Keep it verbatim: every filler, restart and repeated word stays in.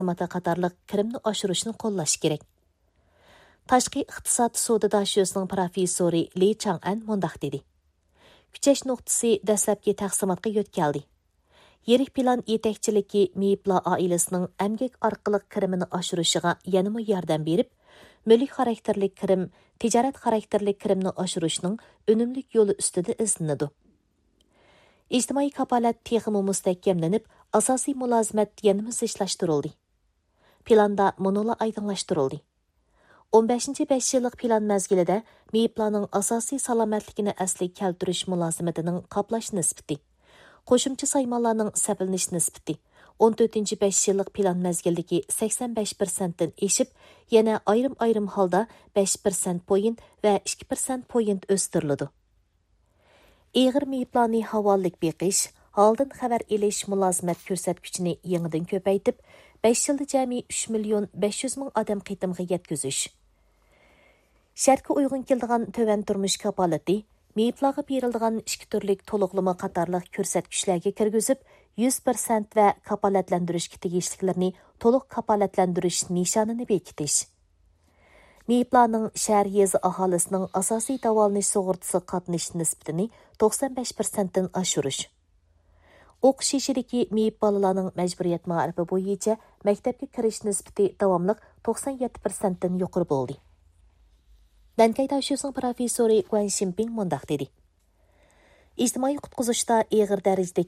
mata qatarlıq kirimni oshirishni qo'llash kerak. Tashqi iqtisod sodadashiyosining professori Li Chang'an mundaq dedi. Kuchash nuqtasi dastlabki taqsimotga yo'tkaldi. Yirik plan yetakchiligi Meyipla oilasining emgak orqali kirimini oshirishiga yanama yordam berib, mulk xarakterli kirim, tijorat xarakterli kirimni oshirishning unumli yo'li ustida izlanadi. İjtimoiy kapolat texmi mustahkamlanib, asosiy mulozimat yanama zichlashtirildi. Planda monola aydınlaştırıldı. o'n beshinchi besh yillik plan mezgilida Meyiplarning asosiy salomatligini asli keltirish mulozimatining qoplash nisbati, qo'shimcha saymonlarning sapilnish nisbati o'n to'rtinchi besh yillik plan mezgildagi sakson besh prosentdan eshib, yana ayrim-ayrim holda besh prosent point va ikki prosent point o'stiriladi. Ig'ir Meyiplarni havollik beqish, oldin xabar elish mulozimat ko'rsatkichini yangidan ko'paytib, besh yilda jami uch million besh yuz ming odam qitimga yetkazish. Shartga uyg'un keladigan töven turmush kapolati Meyiplarga beriladigan ikki turlik to'liqlama qatorliq ko'rsatkichlarga kirgizib, yuz prosent va kapolatlantirishga tegishliklarini to'liq kapolatlantirish nishonini bekitish. Meyiplarning shahar yezi aholisining asosiy davolanish sug'urtasi qatnash nisbatini to'qson besh prosentdan oshirish. O'qish yeshidagi meyip bolalarning majburiyat ma'rifi bo'yicha maktabga kirish nisbati davomliq to'qson yetti prosentdan yuqori bo'ldi. Dankay Dashiyosining professori Guan Ximping mundaq dedi. İjtimoiy qutquzishda ig'ir darajada